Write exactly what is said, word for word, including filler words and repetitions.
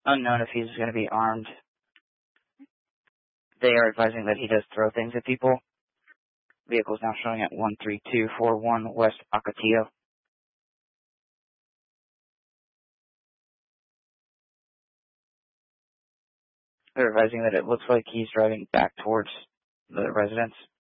Unknown if he's going to be armed. They are advising that he does throw things at people. Vehicle is now showing at one three two four one West Ocotillo. They're advising that it looks like he's driving back towards the residence.